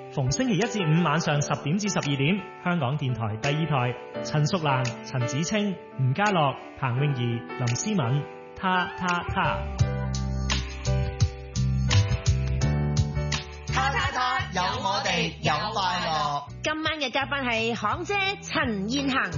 逢星期一至五晚上10點至12點，香港電台第2台，陳淑蘭、陳子清、吳家樂、彭詠儀、林思敏，他。 有我哋有快樂。 今晚嘅嘉賓係行姐陳燕衡。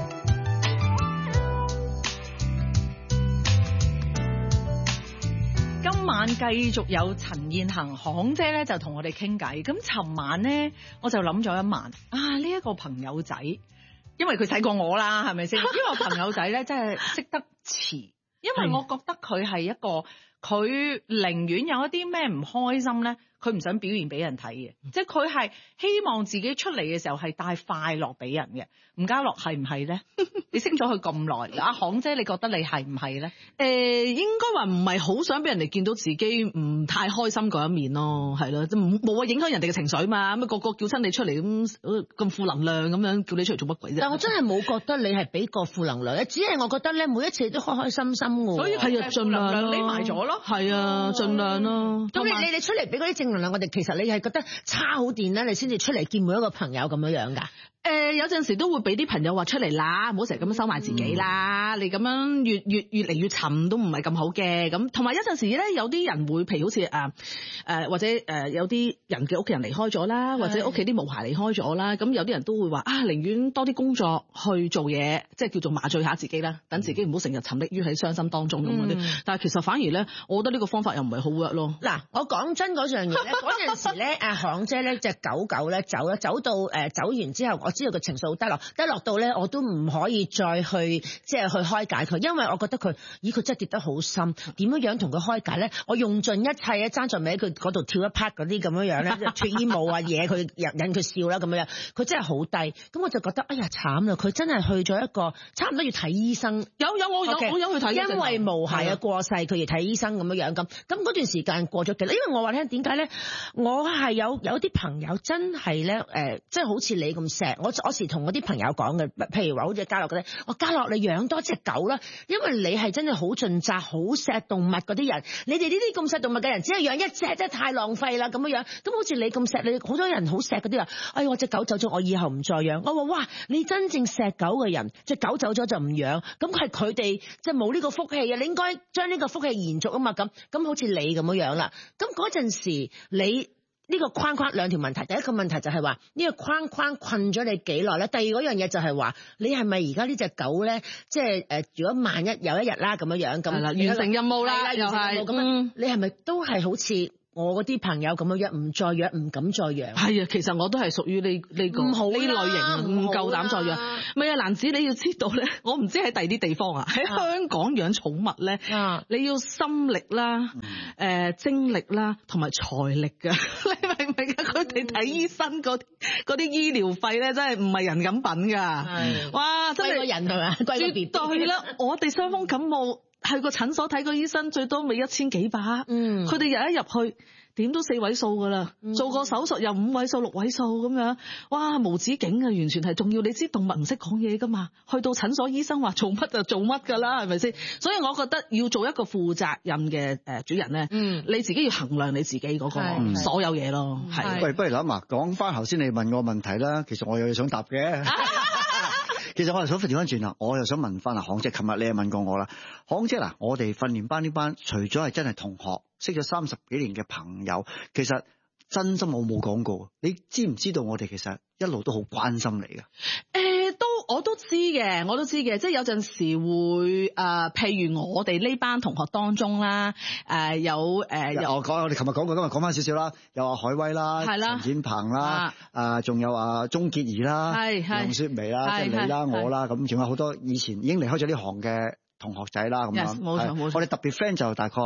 今晚繼續有陳燕衡行姐咧，就同我哋傾偈。咁尋晚咧，我就諗咗一晚啊，呢一個朋友仔，因為佢細過我啦，係咪先？呢個朋友仔咧，真係識得遲，因為我覺得佢係一個，佢寧願有一啲咩唔開心咧，佢唔想表現俾人睇嘅，即係佢係希望自己出嚟嘅時候係帶快樂俾人嘅。吳家樂係唔係咧？你識咗佢咁耐，阿行姐你覺得你係唔係咧？ 應該話唔係好想俾人哋見到自己唔太開心嗰一面咯，係咯，冇話影響人哋嘅情緒嘛。咁個個叫親你出嚟咁負能量咁樣，叫你出嚟做乜鬼啫？ 但我真係冇覺得你係俾個負能量，只係我覺得咧每一次都開開心心嘅。 所以係啊，盡量匿埋咗咯。 係啊，盡量咯。 咁你出嚟俾嗰啲正能量，我哋其實你係覺得叉好電咧，你先至出嚟見每一個朋友咁樣㗎。 有陣時都會俾啲朋友話出嚟啦，唔好成日咁樣收埋自己啦。你咁樣越嚟越沉都唔係咁好嘅。咁同埋有陣時咧，有啲人會譬如好似或者有啲人嘅屋企人離開咗啦，或者屋企啲毛孩離開咗啦。咁有啲人都會話寧願多啲工作去做嘢，即係叫做麻醉下自己啦，等自己唔好成日沉溺於喺傷心當中咁嗰啲。但係其實反而咧，我覺得呢個方法又唔係好 work 咯。 嗱，我講真嗰樣嘢咧，嗰陣時咧，阿行姐咧隻狗咧走到走完之後，我知道個情緒好低落到咧，我都唔可以再去即係去開解佢，因為我覺得佢真係跌得好深，點樣同佢開解咧？我用盡一切咧，爭在尾佢嗰度跳一 part 嗰啲咁樣咧，即係脫衣舞啊嘢，佢引佢笑啦咁樣，佢真係好低。咁我就覺得哎呀慘啦，佢真係去咗一個差唔多要睇醫生。我有去睇，因為毛孩啊過世，佢要睇醫生咁樣咁嗰段時間過咗幾耐？因為我話聽點解咧？我係有啲朋友真係咧即係好似你咁錫我時同我啲朋友講嘅，譬如話好似家樂嗰啲，我家樂你養多隻狗啦，因為你係真係好盡責、好錫動物嗰啲人，你哋呢啲咁錫動物嘅人，只係養一隻真係太浪費啦咁樣。咁好似你咁錫，你好多人好錫嗰啲啊，哎呀我隻狗走咗，我以後唔再養。我話哇，你真正錫狗嘅人，隻狗走咗就唔養，咁係佢哋即係冇呢個福氣啊！你應該將呢個福氣延續啊嘛，咁好似你咁樣啦。咁嗰陣時你。呢個框框兩條問題，第一個問題就係話呢個框框困咗你幾耐咧？第二嗰樣嘢就係話你係咪而家呢隻狗咧，即係如果萬一有一日啦咁樣咁， 完成任務啦，又係咁你係咪都係好似我嗰啲朋友咁樣唔再養，唔敢再養？ 係啊，其實我都係屬於呢個呢類型，唔夠膽再養。唔係啊，蘭子你要知道咧，我唔知喺第二啲地方啊，喺香港養寵物咧，你要心力啦、精力啦，同埋財力㗎。你明唔明啊？佢哋睇醫生嗰啲醫療費咧，真係唔係人咁品㗎。哇，真係貴過人係嘛？貴過 BB 對啦，我哋傷風感冒去個診所睇個醫生，最多咪1000幾百。佢哋日一入去點都4位數噶啦，做個手術又5位數、6位數咁樣，哇無止境啊！完全係仲要，你知動物唔識講嘢噶嘛？去到診所醫生話做乜就做乜噶啦，係咪先？所以我覺得要做一個負責任嘅主人咧，你自己要衡量你自己嗰個所有嘢咯。係， 喂，不如諗下講翻頭先你問我問題啦，其實我有嘢想答嘅。其實我係想調翻轉啦，我又想問翻行姐，琴日你又問過我啦，行姐嗱，我哋訓練班呢班，除咗係真係同學，識咗30幾年嘅朋友，其實真心我冇講過，你知唔知道我哋其實一路都好關心你嘅？ 我都知嘅，即係有陣時會譬如我哋呢班同學當中啦，我哋琴日講過，今日講翻少少啦，有阿海威啦，陳展鵬啦，仲有鍾潔儀啦，楊雪薇啦，即係你啦，我啦，咁仲有好多以前已經離開咗呢行嘅同學仔啦，咁樣。冇錯。我哋特別 friend 就大概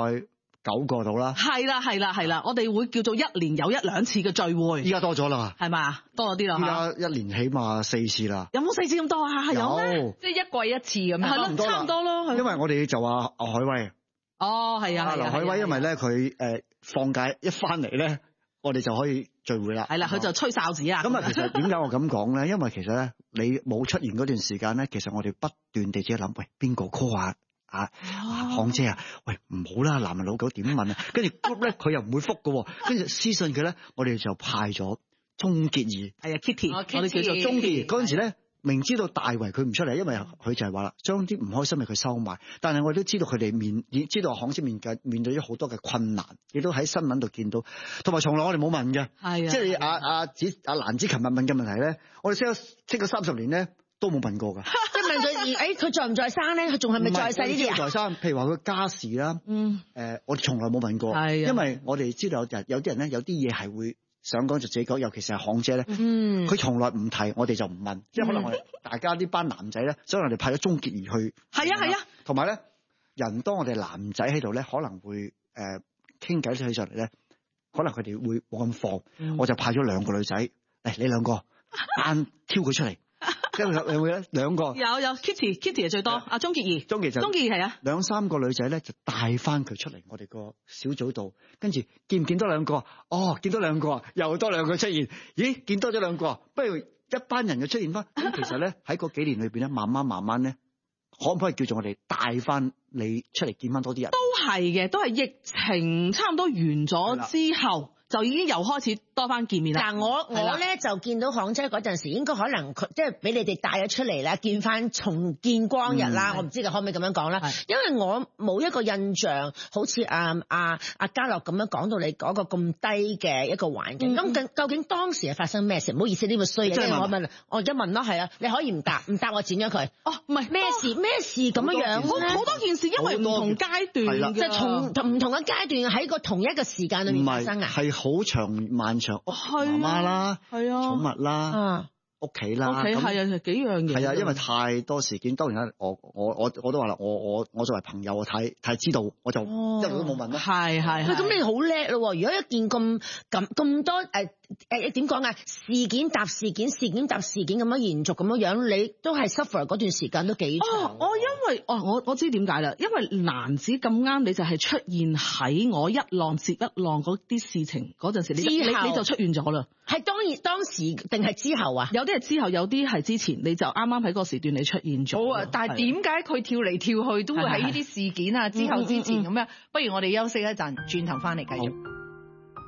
9個到啦，係啦，我哋會叫做1年有1-2次嘅聚會，依家多咗啦，係嘛，多咗啲啦，依家1年起碼4次啦，有冇4次咁多啊？有咩？即係1季1次咁樣，係咯，差唔多咯。因為我哋就話阿海威，係啊，劉海威，因為咧佢放假一翻嚟咧，我哋就可以聚會啦，係啦，佢就吹哨子啊。咁啊，其實點解我咁講咧？因為其實咧，你冇出現嗰段時間咧，其實我哋不斷地自己諗，喂，邊個 call 啊？行姐啊，喂唔好啦，男人老狗點問啊？跟住 group 咧佢又唔會覆㗎喎，跟住私信佢咧，我哋就派咗鐘潔儀， 係啊 Kitty， 哦我哋叫做鐘潔儀嗰陣時咧。明知道大圍佢唔出嚟，因為佢就係話啦，將啲唔開心嘅佢收埋。但係我哋都知道佢哋知道行姐面對咗好多嘅困難，亦都喺新聞度見到。同埋從來我哋冇問嘅， 係啊， 即係阿蘭子琴日問嘅問題咧，我哋識咗30年咧都冇問過㗎。 即係問佢，佢在唔在生咧？佢仲係咪在世呢啲啊？ 在生，譬如話佢家事啦，我哋從來冇問過，因為我哋知道有啲人咧，有啲嘢係會。想講就自己講，尤其是係行姐咧，佢從來唔提，我哋就唔問，即係可能我哋大家呢班男仔咧，所以我哋派咗鐘潔儀去， 係啊， 同埋咧，人當我哋男仔喺度咧，可能會傾偈起上嚟咧，可能佢哋會冇咁放，我就派咗2個女仔，嚟你2個單挑佢出嚟。跟住有冇咧？兩個有 Kitty 係最多，阿鐘潔儀係啊 ，2-3個女仔咧就帶翻佢出嚟我哋個小組度，跟住見唔見多2個？哦，見多2個，又多2個出現。咦，見多咗2個，不如一班人就出現翻。咁其實咧喺嗰幾年裏邊咧，慢慢咧，可唔可以叫做我哋帶翻你出嚟見翻多啲人？ 都係嘅，都係疫情差唔多完咗之後。就已經又開始多翻見面啦。 嗱，我咧就見到行姐嗰陣時，應該可能佢即係俾你哋帶咗出嚟啦，見翻重見光日啦。我唔知可唔可以咁樣講啦，因為我冇一個印象，好似阿嘉樂咁樣講到你嗰個咁低嘅一個環境。咁究竟當時係發生咩事？唔好意思，呢個衰嘢，我而家問咯，係啊，你可以唔答我剪咗佢。 哦，唔係咩事咁樣樣好多件事，因為唔同階段， 即係從唔同嘅階段喺個同一個時間裏面發生啊。 好長漫長，媽媽啦，係啊，寵物啦，屋企啦， 屋企係啊，幾樣嘢。 係啊，因為太多事件，當然啦，我都話啦，我作為朋友，我太知道，我就一路都冇問啦。 係。 咁你好叻咯！如果一件咁多點講啊？事件搭事件，事件搭事件咁樣延續咁樣，你都係 suffer 嗰段時間都幾長。 我知點解啦，因為蘭子咁啱，你就係出現喺我一浪接一浪嗰啲事情嗰陣時，你就出現咗啦。 係當時定係之後啊？ 有啲係之後，有啲係之前，你就啱啱喺嗰個時段你出現咗。 好啊，但係點解佢跳嚟跳去都會喺呢啲事件啊之後之前咁樣？不如我哋休息一陣，轉頭翻嚟繼續。